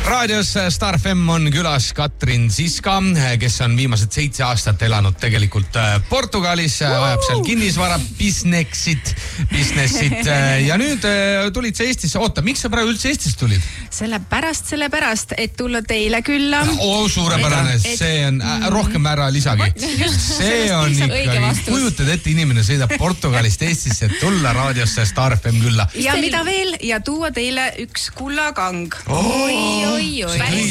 Raadios Star FM on külas Katrin Siska, kes on viimased 7 aastat elanud tegelikult Portugalis, ajab seal kinnisvara businessit ja nüüd tulid sa Eestisse. Oota, miks sa praegu üldse Eestisse tulid? Sellepärast, et tulla teile külla. Suurepärane, see on rohkem ära lisagi. See on ikkagi, kujutad ette, inimene sõidab Portugalist Eestisse, et tulla raadiosse Star FM külla. Ja mida veel? Ja tuua teile üks kullakang. Ei,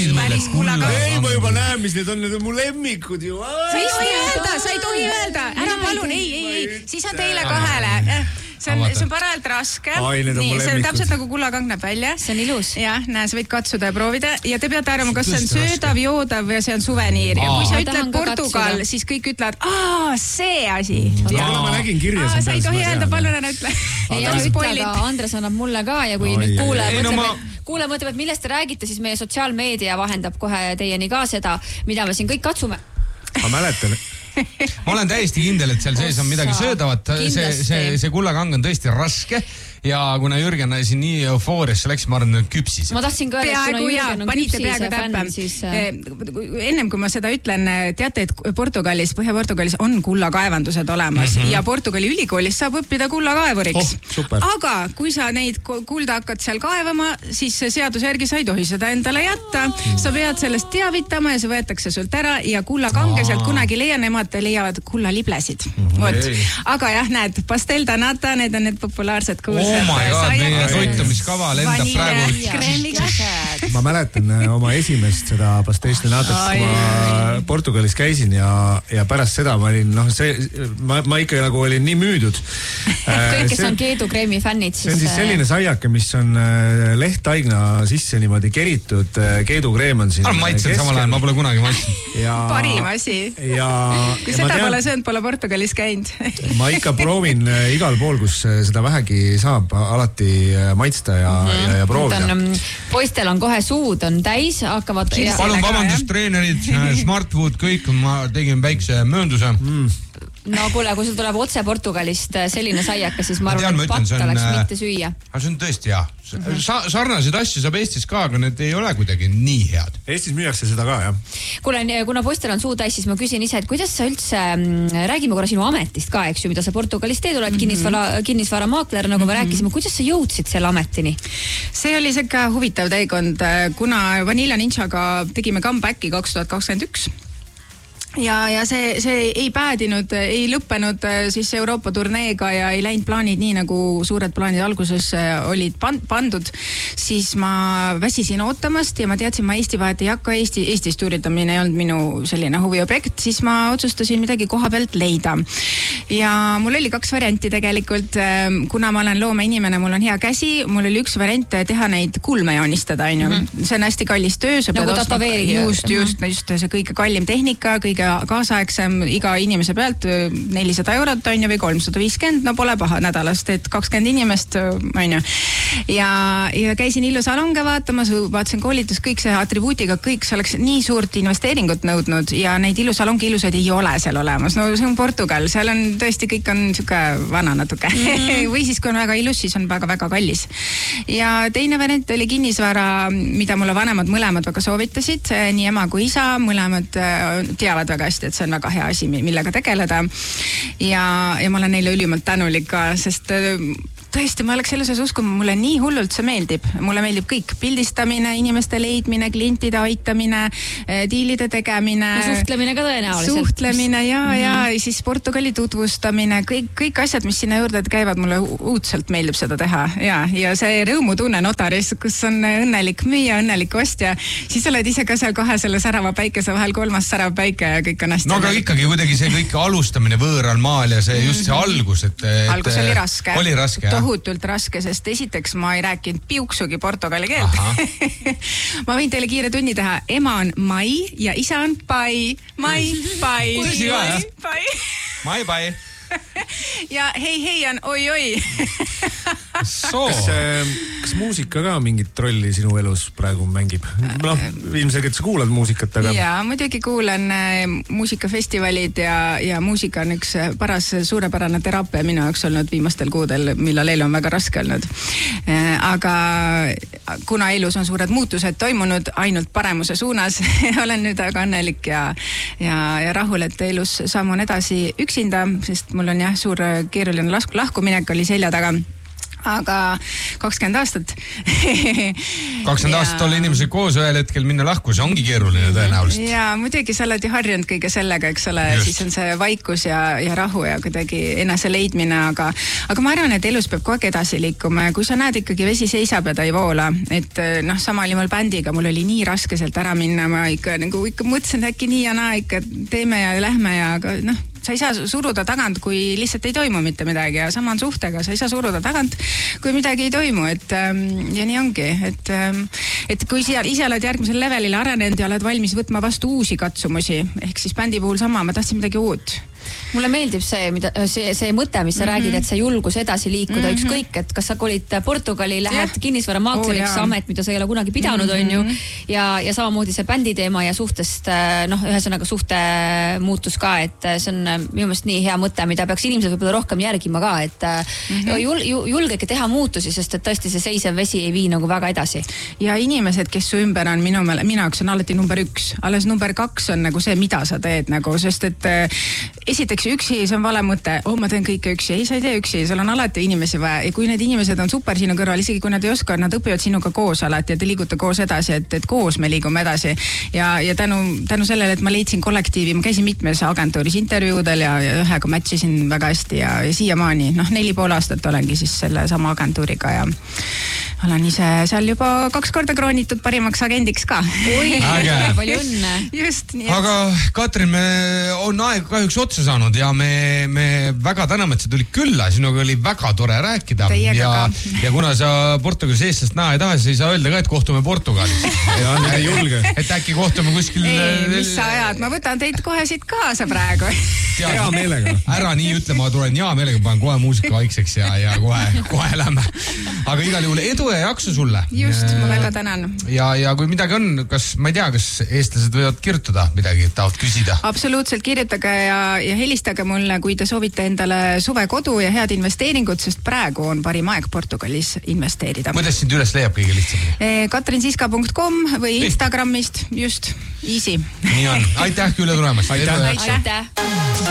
ma juba näen, mis need on mu lemmikud ju. Sa ei tohi öelda. Ära palun, ei. Siis on teile kahele. See on parajalt raske. Nii, see on täpselt nagu kullakang näeb välja. See on ilus. Jah, näe, sa võid katsuda ja proovida. Ja te peate arvama, kas see on söödav, joodav ja see on suveniir. Ja kui sa ütled Portugal, siis kõik ütlevad, see asi. Ma nägin kirja. Sa ei tohi öelda, palun ära ütle. Ei ole ütle, aga Andres annab mulle ka ja kui nüüd kuule mõtleb, et millest te räägite, siis meie sotsiaalmeedia vahendab kohe teieni ka seda, mida me siin kõik katsume. Ma mäletan. Ma olen täiesti kindel, et seal sees on midagi söödavat. See kullakang on tõesti raske. Ja kuna Jürgen siin nii eufooriasse läks, ma arvan, et küpsis. Ma tahtsin ka öelda, kuna Jürgen on küpsise fänn, siis... Ennem kui ma seda ütlen, teate, et Põhja-Portugalis on kullakaevandused olemas ja Portugali ülikoolis saab õppida kullakaevuriks. Aga kui sa neid kulda hakkad seal kaevama, siis seaduse järgi sa ei tohi seda endale jätta. Sa pead sellest teavitama ja see võetakse sult ära ja kullakange sealt kunagi leia, nemad leiavad kullaliblesid. Aga jah, näed, pastel de nata, need on need populaarsed kuulsad. Oh my god, meie toitumiskava lendab praegu. Ma mäletan oma esimest seda pastel de natat, kui ma Portugalis käisin ja pärast seda ma olin, ma ikka nagu olin nii müüdud. Kõik, kes on keedukreemi fännid, siis... See on siis selline saiake, mis on lehtaigna sisse niimoodi keritud, keedukreem on siin. Maitsen samal ajal, ma pole kunagi maitsen. Parim asi. Kui seda pole söönud, pole Portugalis käinud. Ma ikka proovin igal pool, kus seda vähegi saab alati maitsta ja proovida. Poistel on kohe suud on täis, hakkavad... Palun vabandust, treenerid, Smartfood, kõik, ma tegin väikse möönduse. No kuule, kui sul tuleb otse Portugalist selline saiaka, siis ma arvan, et patta oleks mitte süüa. See on tõesti hea. Sarnaseid asju saab Eestis ka, aga need ei ole kuidagi nii head. Eestis müüakse seda ka, jah. Kuule, kuna poistel on suu täis, siis ma küsin ise, et kuidas sa üldse, räägime korra sinu ametist ka, eks ju, mida sa Portugalist teed, oled kinnisvaramaakler, nagu me rääkisime, kuidas sa jõudsid selle ametini? See oli selline huvitav teekond, kuna Vanilla Ninjaga tegime comebacki 2021. Ja see ei päädinud, ei lõppenud siis Euroopa turneega ja ei läinud plaanid nii, nagu suured plaanid alguses olid pandud, siis ma väsisin ootamast ja ma teadsin, ma Eesti vahet ei hakka, Eestis tuuritamine ei olnud minu selline huviobjekt, siis ma otsustasin midagi koha pealt leida. Ja mul oli 2 varianti tegelikult, kuna ma olen loomeinimene, mul on hea käsi, mul oli üks variant teha neid kulme joonistada, see on hästi kallis töö. Nagu tatoveerigi. Just see kõige kallim tehnika, kõige kaasaegsem iga inimese pealt 400 eurot on ju või 350, no pole paha nädalast, et 20 inimest on ju. Ja käisin illusalonge vaatamas, vaatasin koolitus, kõik see atribuutiga, kõik see oleks nii suurt investeeringut nõudnud ja neid illusalongi ilusaid ei ole seal olemas. No see on Portugal, seal on tõesti kõik on siuke vana natuke. Või siis kui on väga ilus, siis on väga-väga kallis. Ja teine variant oli kinnisvara, mida mulle vanemad mõlemad väga soovitasid, nii ema kui isa, mõlemad teavad väga hästi, et see on väga hea asi, millega tegeleda. Ja ma olen neile ülimalt tänulik ka, sest tõesti, ma oleks selles uskuma, mulle nii hullult see meeldib. Mulle meeldib kõik. Pildistamine, inimeste leidmine, klientide aitamine, diilide tegemine. Ja suhtlemine ka tõenäoliselt. Suhtlemine ja siis Portugali tutvustamine. Kõik asjad, mis sinna juurde käivad, mulle uudselt meeldib seda teha. Ja see rõõmutunne notaris, kus on õnnelik müüja, õnnelik ostja, siis oled ise ka seal kohe selle särava päikese vahel, 3. särav päike ja kõik on hästi. No aga ikkagi kuidagi see kõik alustamine võõral maal ja see just see algus, algus oli raske. Oli raske, jah. Tohutult raske, sest esiteks ma ei rääkinud piuksugi portugali keelt. Ma võin teile kiire tunni teha. Ema on Mai ja isa on Pai. Mai, Pai. Tõsi ka, jah? Mai, Pai. Ja hei on oi. Kas muusika ka mingit rolli sinu elus praegu mängib? Noh, ilmselgelt sa kuulad muusikat, aga... Jaa, muidugi kuulan muusikafestivalid ja muusika on üks paras suurepärane teraapia minu jaoks olnud viimastel kuudel, millal elu on väga raske olnud. Aga kuna elus on suured muutused toimunud ainult paremuse suunas, olen nüüd aga õnnelik ja rahul, et elus sammun edasi üksinda, sest mul on suur keeruline lahkuminek oli selja taga. Aga 20 aastat. 20 aastat oli inimesel koos ühel hetkel minna lahku, see ongi keeruline tõenäoliselt. Ja muidugi sa oled ju harjunud kõige sellega, eks ole, siis on see vaikus ja rahu ja kuidagi enese leidmine, aga ma arvan, et elus peab kogu aeg edasi liikuma ja kui sa näed ikkagi vesi seisab ja ta ei voola, et sama oli mul bändiga, mul oli nii raske sealt ära minna, ma ikka mõtlesin, et äkki nii ja naa ikka teeme ja lähme ja sa ei saa suruda tagant, kui lihtsalt ei toimu mitte midagi ja sama on suhtega, sa ei saa suruda tagant, kui midagi ei toimu, ja nii ongi, et kui ise oled järgmisel levelile arenenud ja oled valmis võtma vastu uusi katsumusi, ehk siis bändi puhul sama, ma tahtsin midagi uut. Mulle meeldib see mõte, mis sa räägid, et see julgus edasi liikuda ükskõik, et kas sa kolid Portugali, lähed kinnisvaramaaksleriks, amet, mida sa ei ole kunagi pidanud, on ju, ja samamoodi see bändi teema ja suhtest, ühesõnaga suhte muutus ka, et see on minu meelest nii hea mõte, mida peaks inimesed võib-olla rohkem järgima ka, et julgege teha muutusi, sest et tõesti see seisev vesi ei vii nagu väga edasi. Ja inimesed, kes su ümber on minu jaoks on alati number 1, alles number 2 on nagu see, mida sa teed nagu, sest et esiteks üksi, see on vale mõte, ma teen kõike üksi, ei, sa ei tee üksi, sul on alati inimesi vaja ja kui need inimesed on super sinu kõrval, isegi kui nad ei oska, nad õpivad sinuga koos alati ja te liigute koos edasi, et koos me liigume edasi ja tänu sellele, et ma leidsin kollektiivi, ma käisin mitmes agentuuris intervjuudel ja ühega matchisin väga hästi ja siiamaani, 4,5 aastat olengi siis selle sama agentuuriga ja olen ise seal juba 2 korda kroonitud parimaks agendiks ka. Oi, palju õnne. Just, nii. Aga Katrin, me on aeg kahjuks otsa saanud ja me väga täname, et sa tulid külla, sinuga oli väga tore rääkida. Ja kuna sa Portugalis eestlast näha ei taha, siis ei saa öelda ka, et kohtume Portugalis. Ja nüüd ei julge. Et äkki kohtume kuskil... Ei, mis sa ajad, ma võtan teid kohe siit kaasa praegu. Hea meelega. Ära nii ütle, ma tulen hea meelega, panen kohe muusika vaikseks ja kohe lähme. Aga igal juhul edu ja jaksu sulle. Just, ma väga tänan. Ja kui midagi on, ma ei tea, kas eestlased võivad kirjutada midagi, tahavad küsida? Absoluutselt, kirjutage ja helistage mulle, kui te soovite endale suvekodu ja head investeeringut, sest praegu on parim aeg Portugalis investeerida. Kuidas sind üles leiab kõige lihtsamini? katrinsiska.com või Instagramist, just, easy. Nii on, aitäh külla tulemast. Aitäh.